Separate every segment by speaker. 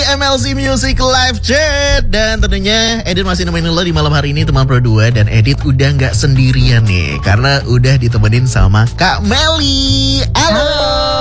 Speaker 1: MLC Music Live Chat. Dan tentunya Edit masih nemenin lo di malam hari ini teman Pro 2. Dan Edit udah gak sendirian nih, karena udah ditemenin sama Kak Melly. Halo.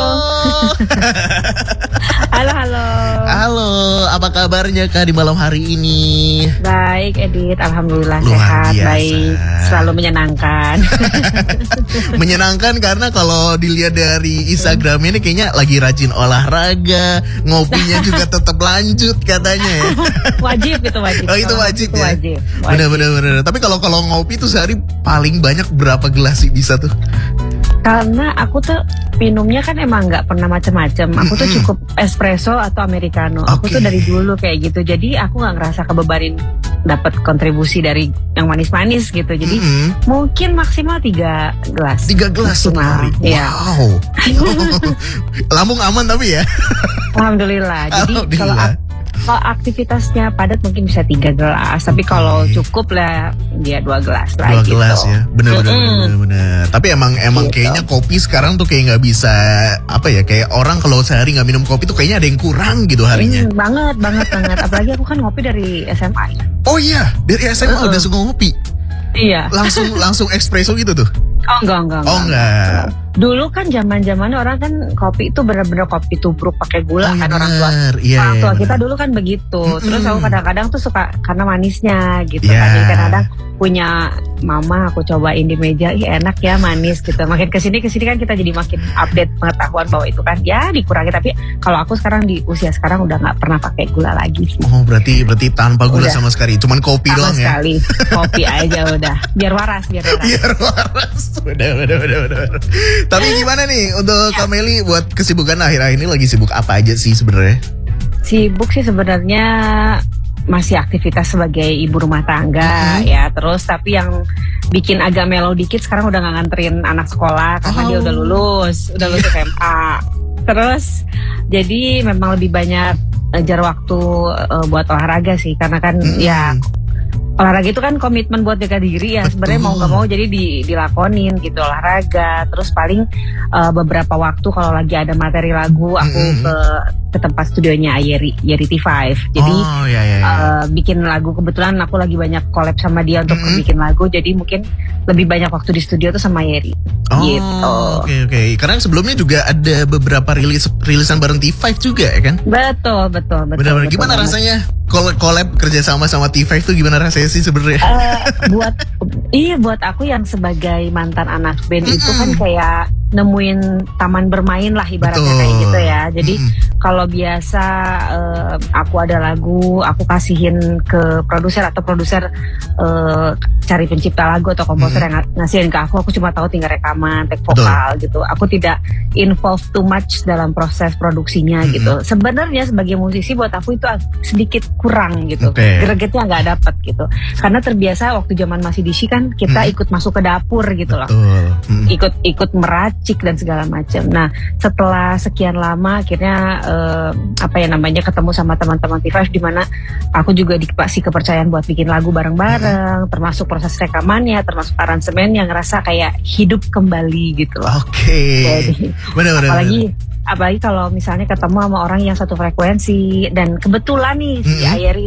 Speaker 1: Halo, apa kabarnya Kak di malam hari ini?
Speaker 2: Baik Edit, alhamdulillah
Speaker 1: Luar
Speaker 2: sehat,
Speaker 1: biasa.
Speaker 2: baik, selalu menyenangkan.
Speaker 1: Menyenangkan karena kalau dilihat dari Instagram ini kayaknya lagi rajin olahraga, ngopinya juga tetap lanjut katanya ya.
Speaker 2: Wajib itu wajib.
Speaker 1: Oh itu wajib
Speaker 2: itu
Speaker 1: ya.
Speaker 2: Wajib.
Speaker 1: Bener. Tapi kalau ngopi tuh sehari paling banyak berapa gelas sih bisa tuh?
Speaker 2: Karena aku tuh minumnya kan emang nggak pernah macam-macam. Aku tuh cukup espresso atau americano. Aku tuh dari dulu kayak gitu. Jadi aku nggak ngerasa kebebanin dapat kontribusi dari yang manis-manis gitu. Jadi mungkin maksimal 3 gelas.
Speaker 1: 3 gelas sehari.
Speaker 2: Ya.
Speaker 1: Wow. Lambung aman tapi ya.
Speaker 2: Alhamdulillah. Jadi kalau aktivitasnya padat mungkin bisa 3 gelas, tapi kalau cukup lah dia 2 gelas lah.
Speaker 1: 2 gelas ya, bener. Tapi emang gitu. Kayaknya kopi sekarang tuh kayak nggak bisa kayak orang kalau sehari nggak minum kopi tuh kayaknya ada yang kurang gitu harinya.
Speaker 2: Banget. Apalagi aku kan ngopi dari SMA ya.
Speaker 1: Oh iya, dari SMA udah suka ngopi.
Speaker 2: Iya.
Speaker 1: Langsung espresso gitu tuh.
Speaker 2: Oh enggak. Dulu kan zaman-zaman orang kan kopi itu benar-benar kopi tubruk pakai gula kan orang tua kita dulu kan begitu. Terus aku kadang-kadang tuh suka karena manisnya gitu kan. Jadi kadang punya mama aku cobain di meja, enak ya manis gitu. Makin kesini kan kita jadi makin update pengetahuan bahwa itu kan ya dikurangi. Tapi kalau aku sekarang di usia sekarang udah nggak pernah pakai gula lagi sih.
Speaker 1: Oh berarti tanpa gula sama sekali, cuman kopi doang ya?
Speaker 2: Sama sekali, kopi aja udah. Biar waras.
Speaker 1: Bener. Tapi gimana nih untuk Kak Melly buat kesibukan akhir-akhir ini lagi sibuk apa aja sih sebenarnya?
Speaker 2: Sibuk sih sebenarnya masih aktivitas sebagai ibu rumah tangga ya. Terus tapi yang bikin agak mellow dikit sekarang udah gak nganterin anak sekolah karena dia udah lulus SMA. Terus jadi memang lebih banyak jar waktu buat olahraga sih karena kan ya olahraga itu kan komitmen buat jaga diri ya. Sebenarnya mau nggak mau jadi dilakonin gitu olahraga. Terus paling beberapa waktu kalau lagi ada materi lagu aku ke tempat studionya Yeri T5. Jadi bikin lagu, kebetulan aku lagi banyak collab sama dia untuk bikin lagu. Jadi mungkin lebih banyak waktu di studio tuh sama Yeri. Gitu.
Speaker 1: Oke. Karena sebelumnya juga ada beberapa rilisan bareng T5 juga ya kan?
Speaker 2: Betul.
Speaker 1: Benar. Gimana rasanya collab kerja sama T5 tuh gimana rasanya sih sebenarnya? Buat aku yang sebagai mantan anak band itu kan kayak nemuin taman bermain lah ibaratnya kayak gitu ya. Jadi kalau biasa aku ada lagu, aku kasihin ke produser atau produser cari pencipta lagu atau komposer yang ngasihin ke aku cuma tahu tinggal rekaman, take vokal gitu. Aku tidak involve too much dalam proses produksinya gitu. Sebenarnya sebagai musisi buat aku itu sedikit kurang gitu. Gregetnya nggak dapet gitu. Karena terbiasa waktu zaman masih di SHI kan kita ikut masuk ke dapur gitu loh. Ikut meracik dan segala macam. Nah, setelah sekian lama akhirnya ketemu sama teman-teman T5 di mana aku juga dikasih kepercayaan buat bikin lagu bareng-bareng, termasuk proses rekamannya, termasuk aransemennya, ngerasa kayak hidup kembali gitu loh. Jadi, apalagi kalau misalnya ketemu sama orang yang satu frekuensi dan kebetulan nih si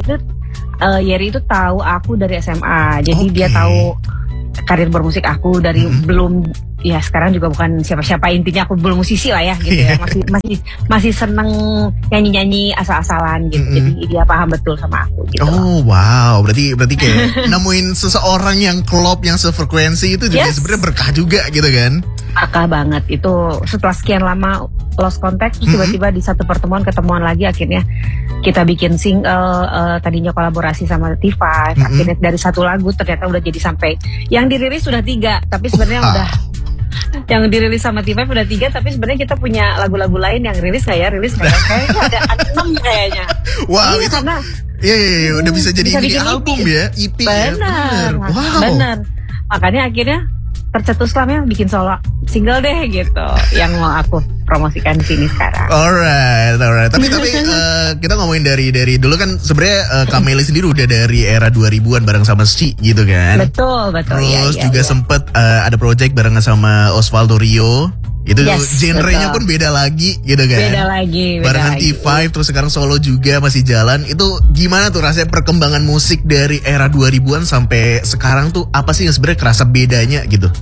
Speaker 1: Yeri itu tahu aku dari SMA. Jadi dia tahu karir bermusik aku dari belum ya sekarang juga bukan siapa-siapa, intinya aku belum musisi lah ya gitu ya. Masih seneng nyanyi-nyanyi asal-asalan gitu. Jadi dia paham betul sama aku gitu. Oh wow, berarti kayak nemuin seseorang yang klop, yang sefrekuensi itu juga sebenarnya berkah juga gitu kan?
Speaker 2: Berkah banget itu. Setelah sekian lama lost contact terus tiba-tiba di satu pertemuan ketemuan lagi, akhirnya kita bikin single, tadinya kolaborasi sama T5. Akhirnya dari satu lagu ternyata udah jadi sampai yang dirilis sudah 3, tapi sebenarnya udah yang dirilis sama T5 udah 3, tapi sebenarnya kita punya lagu-lagu lain yang rilis kayaknya ada 6 kayaknya.
Speaker 1: Wow, itu karena udah bisa jadi album ya, EP. Bener. Makanya akhirnya
Speaker 2: tercetuslah bikin solo single deh gitu yang mau aku promosikan di sini sekarang.
Speaker 1: Alright. Tapi kita ngomongin dari dulu kan sebenarnya Kak Melly sendiri udah dari era 2000-an bareng sama SHI gitu kan.
Speaker 2: Betul.
Speaker 1: Terus juga sempet ada project bareng sama Osvaldo Rio.
Speaker 3: Itu genrenya pun beda lagi gitu kan.
Speaker 2: Beda lagi.
Speaker 3: Barengan T5 terus sekarang solo juga masih jalan. Itu gimana tuh rasanya perkembangan musik dari era 2000-an sampai sekarang tuh apa sih yang sebenarnya kerasa bedanya gitu?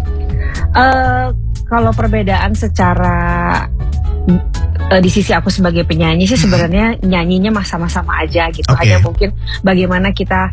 Speaker 2: Kalau perbedaan secara di sisi aku sebagai penyanyi sih sebenarnya nyanyinya sama-sama aja gitu. Hanya mungkin bagaimana kita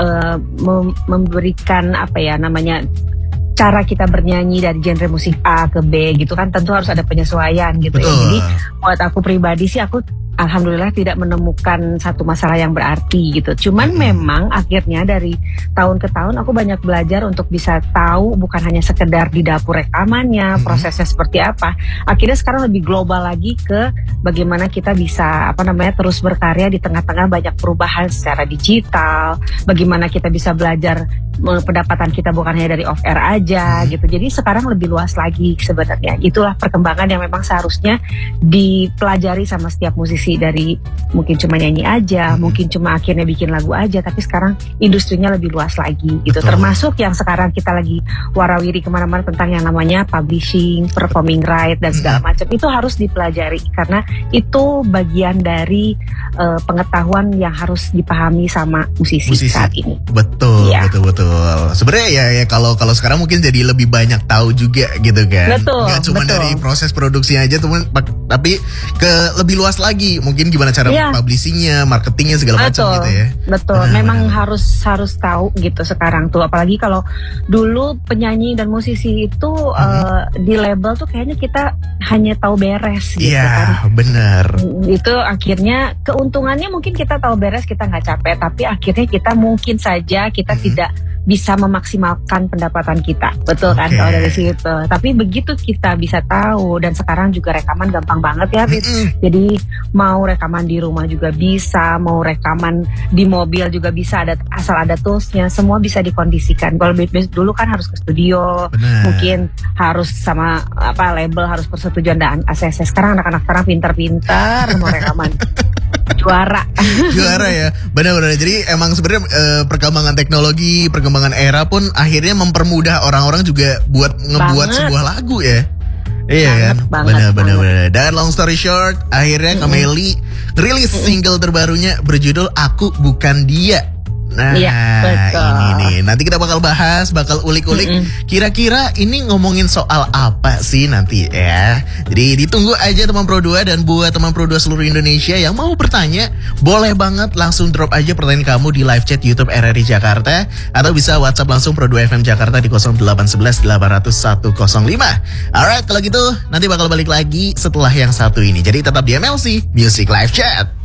Speaker 2: memberikan apa ya namanya, cara kita bernyanyi dari genre musik A ke B gitu kan, tentu harus ada penyesuaian gitu. Ya. Jadi buat aku pribadi sih, aku alhamdulillah tidak menemukan satu masalah yang berarti gitu. Cuman memang akhirnya dari tahun ke tahun aku banyak belajar untuk bisa tahu bukan hanya sekedar di dapur rekamannya, prosesnya seperti apa. Akhirnya sekarang lebih global lagi ke bagaimana kita bisa terus berkarya di tengah-tengah banyak perubahan secara digital. Bagaimana kita bisa belajar pendapatan kita bukan hanya dari off air aja gitu. Jadi sekarang lebih luas lagi sebenarnya. Itulah perkembangan yang memang seharusnya dipelajari sama setiap musisi, dari mungkin cuma nyanyi aja, mungkin cuma akhirnya bikin lagu aja, tapi sekarang industrinya lebih luas lagi gitu. Termasuk yang sekarang kita lagi warawiri kemana-mana tentang yang namanya publishing, performing right dan segala macam. Itu harus dipelajari karena itu bagian dari pengetahuan yang harus dipahami sama musisi saat ini.
Speaker 3: Betul, betul. Sebenarnya ya kalau sekarang mungkin jadi lebih banyak tahu juga gitu kan. Gak cuma dari proses produksi aja tapi ke lebih luas lagi. Mungkin gimana cara publishingnya, marketingnya segala macam gitu ya.
Speaker 2: Betul. Memang harus tahu gitu sekarang tuh. Apalagi kalau dulu penyanyi dan musisi itu di label tuh kayaknya kita hanya tahu beres gitu kan.
Speaker 3: Iya, benar.
Speaker 2: Itu akhirnya keuntungannya mungkin kita tahu beres, kita nggak capek, tapi akhirnya kita mungkin saja kita tidak bisa memaksimalkan pendapatan kita, betul kan kalau dari situ. Tapi begitu kita bisa tahu, dan sekarang juga rekaman gampang banget ya, jadi mau rekaman di rumah juga bisa, mau rekaman di mobil juga bisa, asal ada toolsnya, semua bisa dikondisikan. Kalau dulu kan harus ke studio, mungkin harus sama label, harus persetujuan dan ACC. Sekarang anak-anak sekarang pintar-pintar mau rekaman. Juara
Speaker 3: ya, benar-benar. Jadi emang sebenarnya perkembangan teknologi, perkembangan era pun akhirnya mempermudah orang-orang juga buat ngebuat sebuah lagu ya. Iya kan, benar-benar. Dan long story short, akhirnya Kameli rilis single terbarunya berjudul Aku Bukan Dia. Nah, ini nih, nanti kita bakal bahas, bakal ulik-ulik kira-kira ini ngomongin soal apa sih nanti ya. Jadi ditunggu aja teman Pro 2, dan buat teman Pro 2 seluruh Indonesia yang mau bertanya, boleh banget langsung drop aja pertanyaan kamu di live chat YouTube RRI Jakarta, atau bisa WhatsApp langsung Pro 2 FM Jakarta di 0811 800 105. Alright, kalau gitu nanti bakal balik lagi setelah yang satu ini. Jadi tetap di MLC Music Live Chat.